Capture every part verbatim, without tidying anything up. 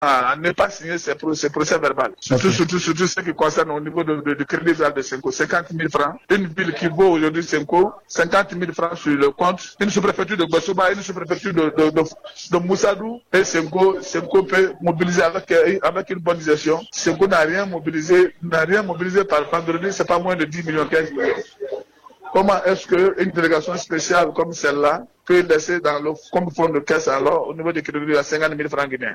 à ne pas signer ces, ces procès verbaux. Surtout, okay. surtout, surtout ce qui concerne au niveau de, de, de crédit de Senko, cinquante mille francs. Une ville qui vaut aujourd'hui Senko, cinquante mille francs sur le compte. Une sous-préfecture de Bassouba, une sous-préfecture de, de, de, de Moussadou. Et Senko, Senko peut mobiliser avec, avec une bonne gestion. Senko n'a rien mobilisé, n'a rien mobilisé par vendredi, c'est pas moins de dix millions, quinze millions. Comment est-ce qu'une délégation spéciale comme celle-là peut laisser dans le, comme fonds de caisse alors au niveau du crédit à cinquante mille francs guinéens?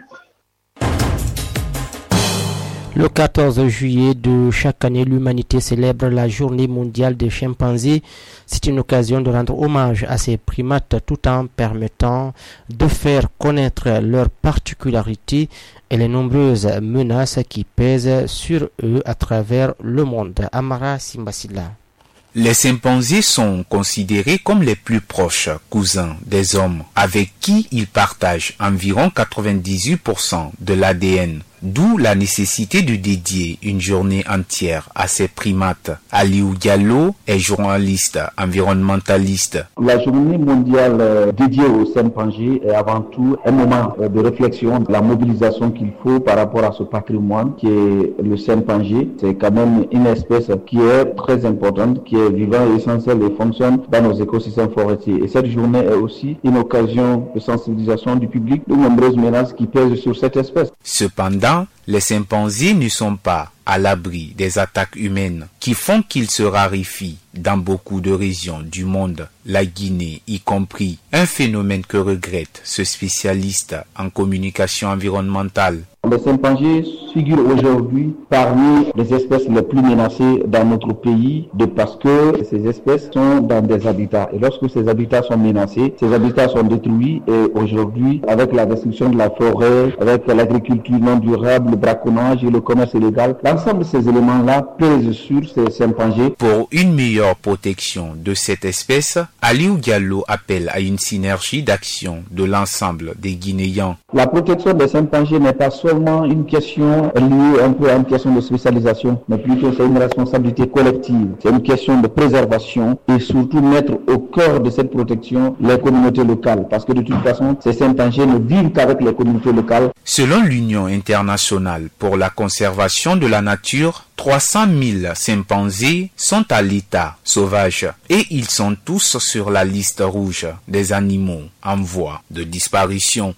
Le quatorze juillet de chaque année, l'humanité célèbre la journée mondiale des chimpanzés. C'est une occasion de rendre hommage à ces primates tout en permettant de faire connaître leurs particularités et les nombreuses menaces qui pèsent sur eux à travers le monde. Amara Simbasila. Les chimpanzés sont considérés comme les plus proches cousins des hommes, avec qui ils partagent environ quatre-vingt-dix-huit pour cent de l'A D N. D'où la nécessité de dédier une journée entière à ces primates. Aliou Diallo est journaliste, environnementaliste. La journée mondiale euh, dédiée aux chimpanzés est avant tout un moment euh, de réflexion, de la mobilisation qu'il faut par rapport à ce patrimoine qui est le chimpanzé. C'est quand même une espèce qui est très importante, qui est vivante et essentielle et fonctionne dans nos écosystèmes forestiers. Et cette journée est aussi une occasion de sensibilisation du public de nombreuses menaces qui pèsent sur cette espèce. Cependant, les chimpanzés ne sont pas à l'abri des attaques humaines qui font qu'ils se raréfient dans beaucoup de régions du monde, la Guinée y compris, un phénomène que regrette ce spécialiste en communication environnementale. Les chimpanzés figurent aujourd'hui parmi les espèces les plus menacées dans notre pays de parce que ces espèces sont dans des habitats. Et lorsque ces habitats sont menacés, ces habitats sont détruits et aujourd'hui, avec la destruction de la forêt, avec l'agriculture non durable, le braconnage et le commerce illégal, l'ensemble de ces éléments-là pèsent sur ces chimpanzés. Pour une meilleure protection de cette espèce, Aliou Diallo appelle à une synergie d'action de l'ensemble des Guinéens. La protection des chimpanzés n'est pas seulement une question liée un peu à une question de spécialisation, mais plutôt c'est une responsabilité collective. C'est une question de préservation et surtout mettre au cœur de cette protection les communautés locales. Parce que de toute façon, ces chimpanzés ne vivent qu'avec les communautés locales. Selon l'Union internationale pour la conservation de la nature, trois cent mille chimpanzés sont à l'état sauvage et ils sont tous sur la liste rouge des animaux en voie de disparition.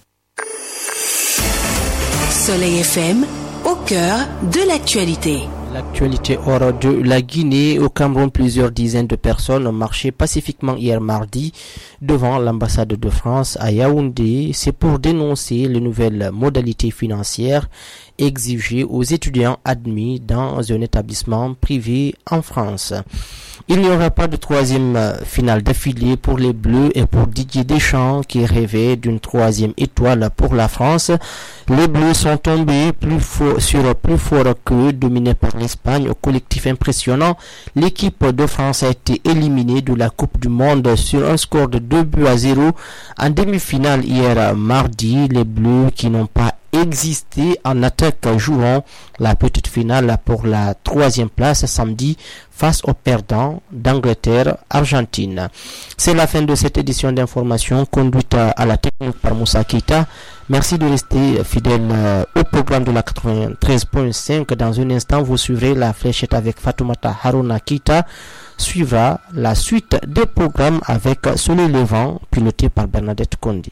Soleil F M, au cœur de l'actualité. L'actualité hors de la Guinée. Au Cameroun, plusieurs dizaines de personnes ont marché pacifiquement hier mardi devant l'ambassade de France à Yaoundé. C'est pour dénoncer les nouvelles modalités financières exigées aux étudiants admis dans un établissement privé en France. Il n'y aura pas de troisième finale d'affilée pour les Bleus et pour Didier Deschamps qui rêvait d'une troisième étoile pour la France. Les Bleus sont tombés plus fort, sur plus fort qu'eux, dominés par l'Espagne au collectif impressionnant. L'équipe de France a été éliminée de la Coupe du Monde sur un score de deux buts à zéro en demi-finale hier mardi. Les Bleus qui n'ont pas existé en attaque joueront la petite finale pour la troisième place samedi face aux perdants d'Angleterre-Argentine. C'est la fin de cette édition d'information conduite à la technique par Moussa Keita. Merci de rester fidèle au programme de la quatre-vingt-treize point cinq. Dans un instant, vous suivrez la fléchette avec Fatoumata Haruna Keita. Suivra la suite des programmes avec Soleil Levant, piloté par Bernadette Kondi.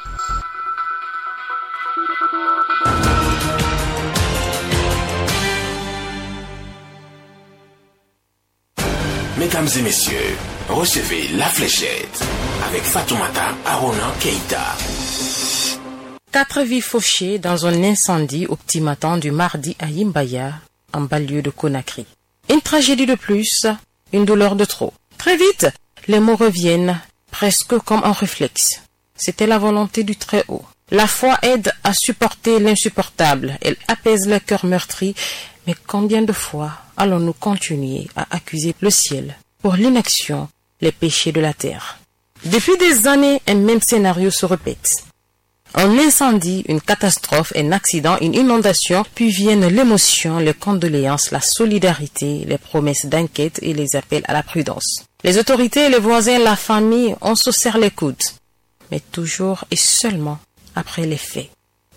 Mesdames et messieurs, recevez la fléchette avec Fatoumata Haruna Keita. Quatre vies fauchées dans un incendie au petit matin du mardi à Yimbaya, en banlieue de Conakry. Une tragédie de plus, une douleur de trop. Très vite, les mots reviennent, presque comme un réflexe. C'était la volonté du Très-Haut. La foi aide à supporter l'insupportable, elle apaise le cœur meurtri, mais combien de fois allons-nous continuer à accuser le ciel pour l'inaction, les péchés de la terre? Depuis des années, un même scénario se répète. Un incendie, une catastrophe, un accident, une inondation, puis viennent l'émotion, les condoléances, la solidarité, les promesses d'enquête et les appels à la prudence. Les autorités, les voisins, la famille, on se serre les coudes, mais toujours et seulement après les faits.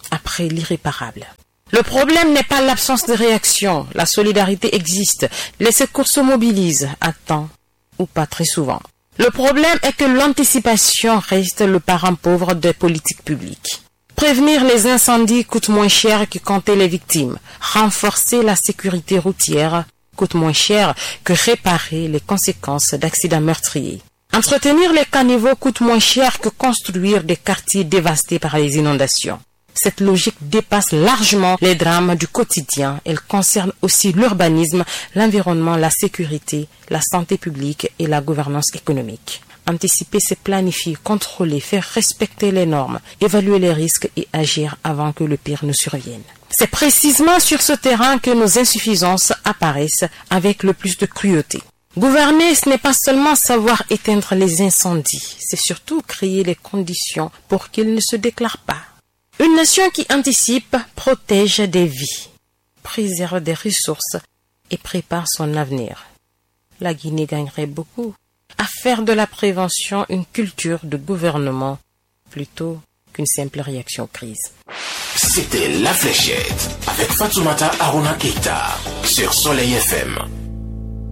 après l'irréparable. Le problème n'est pas l'absence de réaction. La solidarité existe. Les secours se mobilisent à temps ou pas très souvent. Le problème est que l'anticipation reste le parent pauvre des politiques publiques. Prévenir les incendies coûte moins cher que compter les victimes. Renforcer la sécurité routière coûte moins cher que réparer les conséquences d'accidents meurtriers. Entretenir les caniveaux coûte moins cher que construire des quartiers dévastés par les inondations. Cette logique dépasse largement les drames du quotidien. Elle concerne aussi l'urbanisme, l'environnement, la sécurité, la santé publique et la gouvernance économique. Anticiper, c'est planifier, contrôler, faire respecter les normes, évaluer les risques et agir avant que le pire ne survienne. C'est précisément sur ce terrain que nos insuffisances apparaissent avec le plus de cruauté. Gouverner, ce n'est pas seulement savoir éteindre les incendies, c'est surtout créer les conditions pour qu'ils ne se déclarent pas. Une nation qui anticipe protège des vies, préserve des ressources et prépare son avenir. La Guinée gagnerait beaucoup à faire de la prévention une culture de gouvernement plutôt qu'une simple réaction aux crises. C'était La Fléchette avec Fatoumata Arona Keita sur Soleil F M.